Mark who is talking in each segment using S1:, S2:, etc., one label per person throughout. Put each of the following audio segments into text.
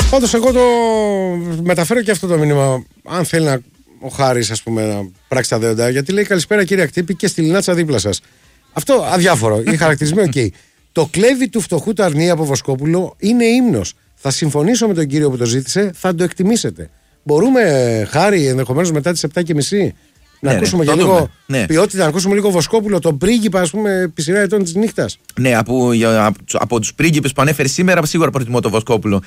S1: Πάντως εγώ το μεταφέρω και αυτό το μήνυμα. Αν θέλει ο Χάρης, ας πούμε, να πράξει τα δέοντα, γιατί λέει καλησπέρα κύριε Ακτύπη και στη Λινάτσα δίπλα σας. Αυτό αδιάφορο. Οι χαρακτηρισμοί, οκ. Το κλέβι του φτωχού του Αρνή από Βοσκόπουλο είναι ύμνος. Θα συμφωνήσω με τον κύριο που το ζήτησε, θα το εκτιμήσετε. Μπορούμε, Χάρη, ενδεχομένως μετά τις 7:30 να ακούσουμε και λίγο ποιότητα, να ακούσουμε λίγο Βοσκόπουλο, τον πρίγκιπα, ας πούμε, επί σειρά ετών της νύχτας.
S2: Ναι, από τους πρίγκιπες που ανέφερε σήμερα, σίγουρα προτιμώ τον Βοσκόπουλο.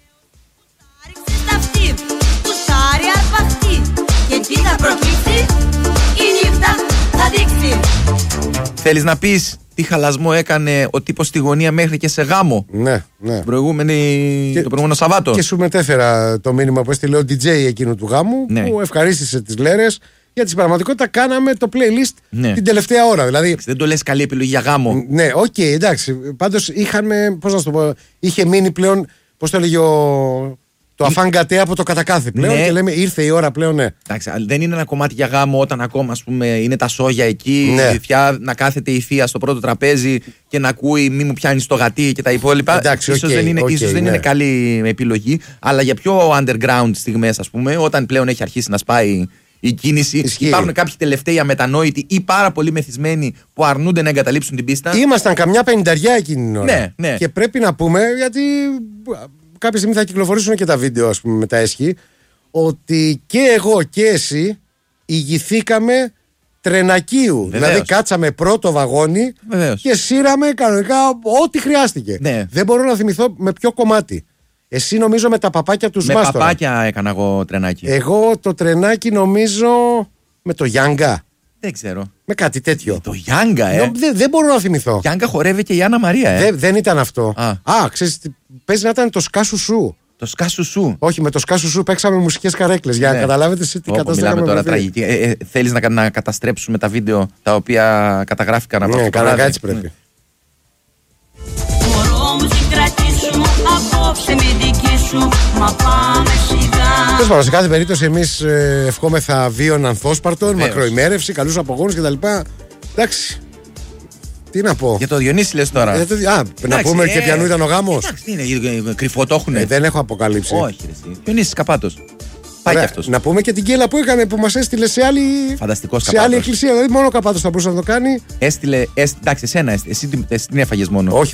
S2: Θέλεις να πεις τι χαλασμό έκανε ο τύπος στη γωνία μέχρι και σε γάμο?
S1: Ναι.
S2: Το προηγούμενο Σαββάτο.
S1: Και σου μετέφερα το μήνυμα που έστειλε ο DJ εκείνου του γάμου, που ευχαρίστησε τις λέρες. Γιατί στην πραγματικότητα κάναμε το playlist την τελευταία ώρα. Δηλαδή,
S2: δεν το λες καλή επιλογή για γάμο.
S1: Ναι, εντάξει. Πάντως είχαμε, πώς να σου το πω, είχε μείνει πλέον, πώς το έλεγε το αφάνγκατε από το κατακάθι πλέον, και λέμε ήρθε η ώρα πλέον,
S2: Εντάξει, δεν είναι ένα κομμάτι για γάμο όταν ακόμα, ας πούμε, είναι τα σόγια εκεί, να κάθεται η θεία στο πρώτο τραπέζι και να ακούει μη μου πιάνει το γατί και τα υπόλοιπα.
S1: Εντάξει,
S2: ίσως δεν είναι καλή επιλογή, αλλά για πιο underground στιγμές, ας πούμε, όταν πλέον έχει αρχίσει να σπάει η κίνηση. Υπάρχουν κάποιοι τελευταίοι αμετανόητοι ή πάρα πολύ μεθυσμένοι που αρνούνται να εγκαταλείψουν την πίστα.
S1: Ήμασταν καμιά 50 εκείνη την ώρα.
S2: Ναι.
S1: Και πρέπει να πούμε, γιατί κάποια στιγμή θα κυκλοφορήσουν και τα βίντεο, ας πούμε, με τα έσχη, ότι και εγώ και εσύ ηγηθήκαμε τρενακίου.
S2: Βεβαίως.
S1: Δηλαδή κάτσαμε πρώτο βαγόνι.
S2: Βεβαίως.
S1: Και σύραμε κανονικά ό,τι χρειάστηκε.
S2: Ναι.
S1: Δεν μπορώ να θυμηθώ με ποιο κομμάτι. Εσύ νομίζω με τα παπάκια του Σμάστορα.
S2: Με παπάκια έκανα εγώ τρενάκι.
S1: Εγώ το τρενάκι νομίζω με το Γιάνγκα.
S2: Δεν ξέρω.
S1: Με κάτι τέτοιο.
S2: Το Γιάνγκα,
S1: Δεν μπορώ να θυμηθώ.
S2: Γιάνγκα χορεύει και η Άννα Μαρία,
S1: Δεν ήταν αυτό. Ξέρεις, παίζει να ήταν το Σκάσουσου.
S2: Το Σκάσουσου.
S1: Όχι, με το Σκάσουσου παίξαμε μουσικές καρέκλες. Για να καταλάβετε σε τι κατάσταση.
S2: Μιλάμε τώρα τραγική. Θέλεις να καταστρέψουμε τα βίντεο τα οποία καταγράφηκαν από αυτό το
S1: βράδυ? Έτσι πρέπει. Σε κάθε περίπτωση εμείς ευχόμεθα βίων ανθόσπαρτων, μακροημέρευση, καλούς απογόνους κτλ. Εντάξει. Τι να πω.
S2: Για το Διονύση λες τώρα.
S1: Να πούμε και ποιανού ήταν ο γάμος.
S2: Εντάξει, είναι κρυφό το έχουνε.
S1: Δεν έχω αποκαλύψει.
S2: Όχι, ρε. Διονύσης Καπάτος. Πάει και αυτός.
S1: Να πούμε και την κέλα που έκανε, που μας έστειλε σε άλλη.
S2: Φανταστικός
S1: σε άλλη εκκλησία. Δηλαδή μόνο ο Καπάτος θα μπορούσε να το κάνει.
S2: Εντάξει, εσένα, εσύ την έφαγες μόνο.
S1: Όχι.